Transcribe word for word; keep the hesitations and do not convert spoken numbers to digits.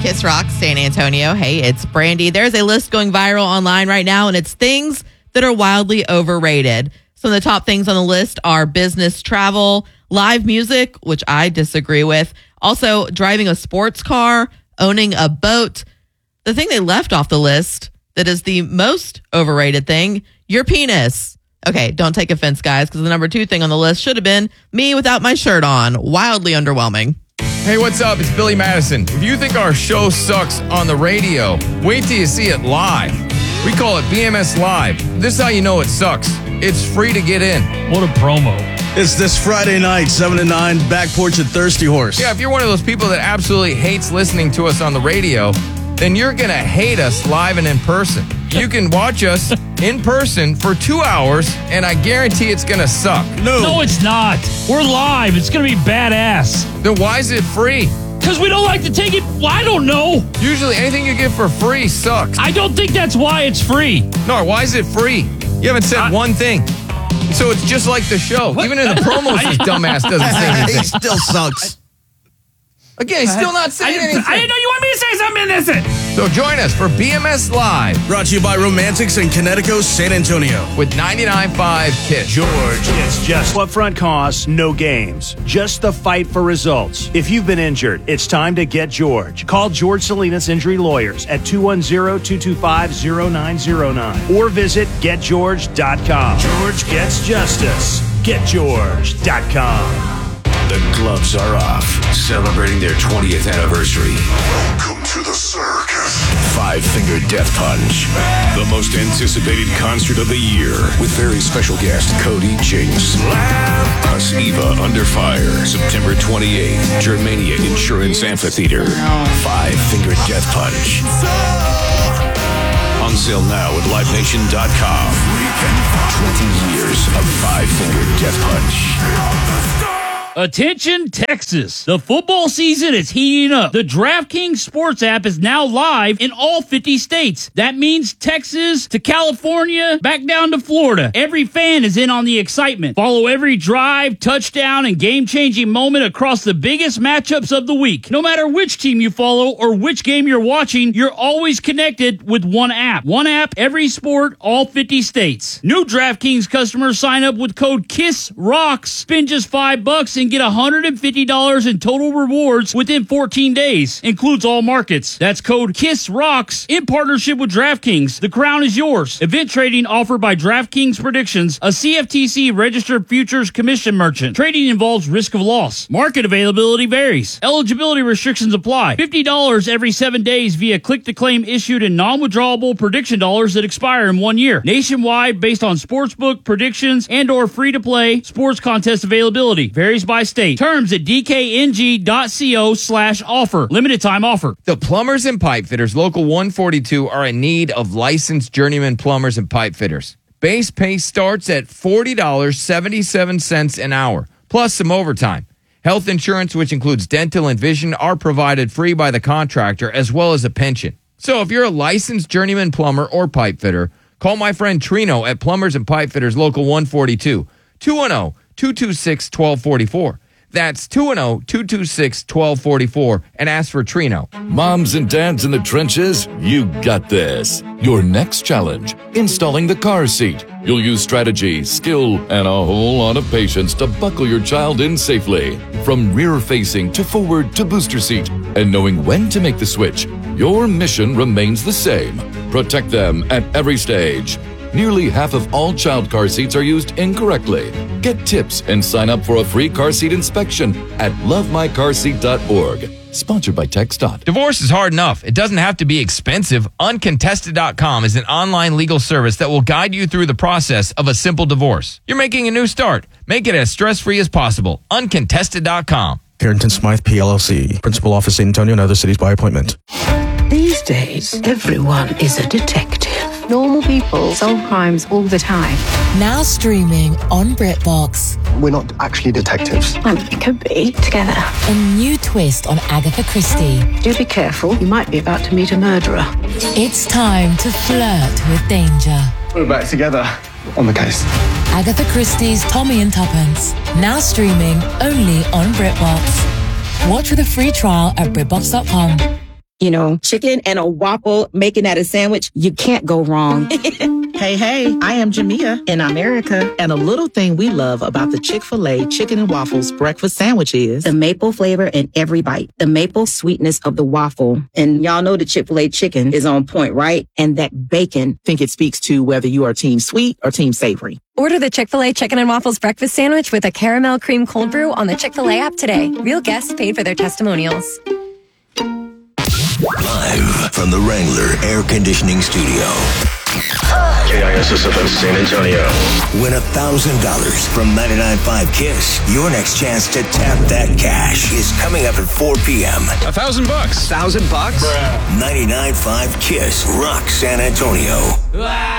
Kiss Rock, San Antonio. Hey, it's Brandy. There's a list going viral online right now, and it's things that are wildly overrated. Some of the top things on the list are business travel, live music, which I disagree with, also driving a sports car, owning a boat. The thing they left off the list that is the most overrated thing, your penis. Okay, don't take offense, guys, because the number two thing on the list should have been me without my shirt on. Wildly underwhelming. Hey, what's up? It's Billy Madison. If you think our show sucks on the radio, wait till you see it live. We call it B M S Live. This is how you know it sucks. It's free to get in. What a promo. It's this Friday night, seven to nine, Back Porch at Thirsty Horse. Yeah, if you're one of those people that absolutely hates listening to us on the radio, then you're going to hate us live and in person. You can watch us in person for two hours, and I guarantee it's going to suck. No. No, it's not. We're live. It's going to be badass. Then why is it free? Because we don't like to take it. Well, I don't know. Usually anything you get for free sucks. I don't think that's why it's free. No, why is it free? You haven't said I- one thing. So it's just like the show. What? Even in the promos, this dumbass doesn't say anything. He still sucks. Again, he's still not saying I, anything. I didn't know you want me to say something innocent. So join us for B M S Live. Brought to you by Romantics in Connecticut, San Antonio. With ninety-nine point five Kiss. George gets just upfront costs, no games. Just the fight for results. If you've been injured, it's time to get George. Call George Salinas Injury Lawyers at two one zero, two two five, zero nine zero nine or visit get george dot com. George gets justice. get george dot com. The gloves are off, celebrating their twentieth anniversary. Welcome to the circus. Five Finger Death Punch, the most anticipated concert of the year, with very special guest Cody Jinks. Plus Eva Under Fire, September twenty-eighth, Germania Insurance Amphitheater. Five Finger Death Punch. On sale now at live nation dot com. twenty years of Five Finger Death Punch. Attention, Texas. The football season is heating up. The DraftKings Sports app is now live in all fifty states. That means Texas to California, back down to Florida. Every fan is in on the excitement. Follow every drive, touchdown, and game-changing moment across the biggest matchups of the week. No matter which team you follow or which game you're watching, you're always connected with one app. One app, every sport, all fifty states. New DraftKings customers sign up with code KISSROCKS. Spend just five bucks and get one hundred fifty dollars in total rewards within fourteen days. Includes all markets. That's code KISSROCKS in partnership with DraftKings. The crown is yours. Event trading offered by DraftKings Predictions, a C F T C registered futures commission merchant. Trading involves risk of loss. Market availability varies. Eligibility restrictions apply. fifty dollars every seven days via click-to-claim issued in non-withdrawable prediction dollars that expire in one year. Nationwide based on sportsbook predictions and or free-to-play sports contest availability. Varies by state. Terms at dkng.co slash offer. Limited time offer. The Plumbers and Pipe Fitters Local one forty-two are in need of licensed journeyman plumbers and pipe fitters. Base pay starts at forty dollars and seventy-seven cents an hour, plus some overtime. Health insurance, which includes dental and vision, are provided free by the contractor, as well as a pension. So if you're a licensed journeyman plumber or pipe fitter, call my friend Trino at Plumbers and Pipe Fitters Local one forty-two, two one zero, two two six, one two four four. That's two one zero, two two six, one two four four and ask for Trino. Moms and dads in the trenches, you got this. Your next challenge, installing the car seat. You'll use strategy, skill, and a whole lot of patience to buckle your child in safely. From rear-facing to forward to booster seat. And knowing when to make the switch, your mission remains the same. Protect them at every stage. Nearly half of all child car seats are used incorrectly. Get tips and sign up for a free car seat inspection at love my car seat dot org. Sponsored by TxDOT. Divorce is hard enough. It doesn't have to be expensive. Uncontested dot com is an online legal service that will guide you through the process of a simple divorce. You're making a new start. Make it as stress-free as possible. Uncontested dot com. Carrington Smythe, P L L C. Principal office, San Antonio and other cities by appointment. These days, everyone is a detective. Normal people solve crimes all the time. Now streaming on BritBox. We're not actually detectives. Well, we could be together. A new twist on Agatha Christie. Do be careful. You might be about to meet a murderer. It's time to flirt with danger. We're back together on the case. Agatha Christie's Tommy and Tuppence. Now streaming only on BritBox. Watch with a free trial at Brit Box dot com. you know, chicken and a waffle, making that a sandwich, you can't go wrong. Hey, hey, I am Jamia in America. And a little thing we love about the Chick-fil-A chicken and waffles breakfast sandwich is the maple flavor in every bite, the maple sweetness of the waffle. And y'all know the Chick-fil-A chicken is on point, right? And that bacon. I think it speaks to whether you are team sweet or team savory. Order the Chick-fil-A Chicken and Waffles breakfast sandwich with a caramel cream cold brew on the Chick-fil-A app today. Real guests paid for their testimonials. Live from the Wrangler Air Conditioning Studio. K I S S F M San Antonio. Win one thousand dollars from ninety-nine point five KISS. Your next chance to tap that cash is coming up at four p.m. A thousand bucks. Thousand bucks? ninety-nine point five KISS. Rock San Antonio.